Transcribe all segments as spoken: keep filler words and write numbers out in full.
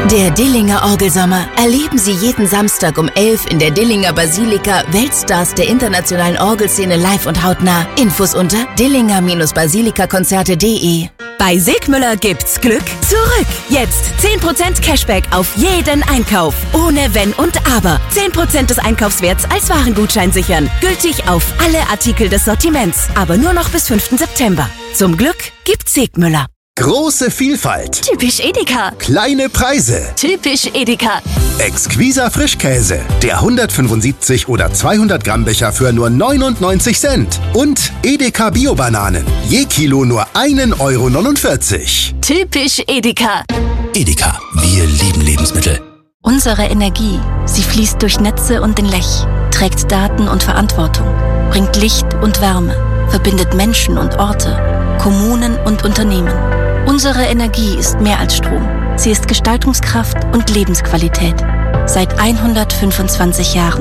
Der Dillinger Orgelsommer. Erleben Sie jeden Samstag um elf in der Dillinger Basilika Weltstars der internationalen Orgelszene live und hautnah. Infos unter dillinger basilika konzerte punkt de. Bei Segmüller gibt's Glück zurück. Jetzt zehn Prozent Cashback auf jeden Einkauf. Ohne Wenn und Aber. zehn Prozent des Einkaufswerts als Warengutschein sichern. Gültig auf alle Artikel des Sortiments. Aber nur noch bis fünften September. Zum Glück gibt's Segmüller. Große Vielfalt. Typisch Edeka. Kleine Preise. Typisch Edeka. Exquiser Frischkäse. Der hundertfünfundsiebzig oder zweihundert Gramm Becher für nur neunundneunzig Cent. Und Edeka Bio-Bananen. Je Kilo nur ein Euro neunundvierzig. Typisch Edeka. Edeka. Wir lieben Lebensmittel. Unsere Energie, sie fließt durch Netze und den Lech, trägt Daten und Verantwortung, bringt Licht und Wärme, verbindet Menschen und Orte, Kommunen und Unternehmen. Unsere Energie ist mehr als Strom. Sie ist Gestaltungskraft und Lebensqualität. Seit hundertfünfundzwanzig Jahren.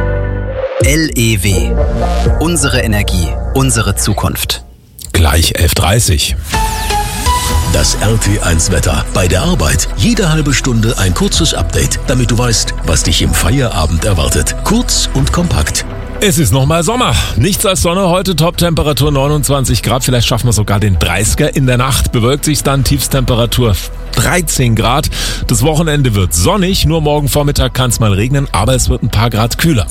L E W. Unsere Energie, unsere Zukunft. Gleich elf Uhr dreißig. Das R T eins Wetter. Bei der Arbeit jede halbe Stunde ein kurzes Update, damit du weißt, was dich im Feierabend erwartet. Kurz und kompakt. Es ist nochmal Sommer. Nichts als Sonne heute, Top-Temperatur neunundzwanzig Grad. Vielleicht schaffen wir sogar den dreißiger. In der Nacht bewölkt sich dann, Tiefstemperatur dreizehn Grad. Das Wochenende wird sonnig, nur morgen Vormittag kann es mal regnen, aber es wird ein paar Grad kühler.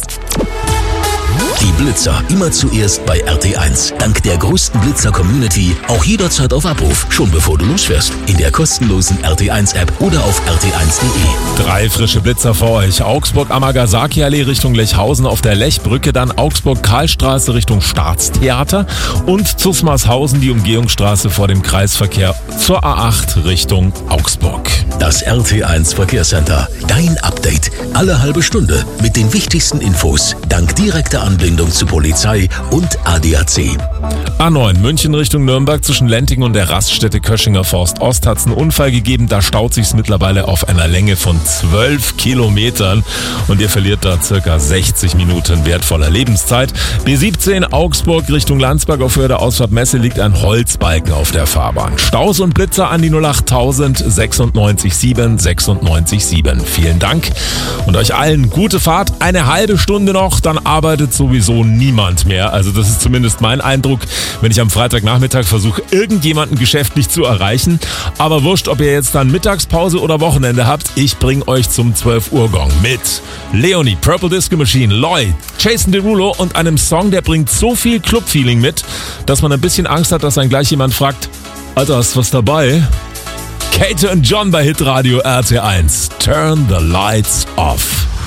Die Blitzer immer zuerst bei R T eins. Dank der größten Blitzer-Community auch jederzeit auf Abruf, schon bevor du losfährst. In der kostenlosen R T eins App oder auf r t eins punkt de. Drei frische Blitzer vor euch. Augsburg-Amagasaki-Allee Richtung Lechhausen auf der Lechbrücke, dann Augsburg-Karlstraße Richtung Staatstheater und Zusmarshausen die Umgehungsstraße vor dem Kreisverkehr zur A acht Richtung Augsburg. Das R T eins Verkehrscenter. Dein Update. Alle halbe Stunde mit den wichtigsten Infos. Dank direkter Anbindung zu Polizei und A D A C. A neun München Richtung Nürnberg zwischen Lentingen und der Raststätte Köschinger Forst Ost hat es einen Unfall gegeben. Da staut sich's mittlerweile auf einer Länge von zwölf Kilometern und ihr verliert da circa sechzig Minuten wertvoller Lebenszeit. B siebzehn Augsburg Richtung Landsberg auf Höhe der Ausfahrt Messe liegt ein Holzbalken auf der Fahrbahn. Staus und Blitzer an die null acht tausend sechsundneunzig sieben sechsundneunzig sieben. Vielen Dank und euch allen gute Fahrt. Eine halbe Stunde noch, dann arbeitet sowieso niemand mehr. Also das ist zumindest mein Eindruck, wenn ich am Freitagnachmittag versuche, irgendjemanden geschäftlich zu erreichen. Aber wurscht, ob ihr jetzt dann Mittagspause oder Wochenende habt, ich bringe euch zum zwölf Uhr Gong mit Leonie, Purple Disco Machine, Lloyd, Jason Derulo und einem Song, der bringt so viel Club-Feeling mit, dass man ein bisschen Angst hat, dass dann gleich jemand fragt, Alter, hast du was dabei? Kate und John bei Hitradio R T eins. Turn the lights off.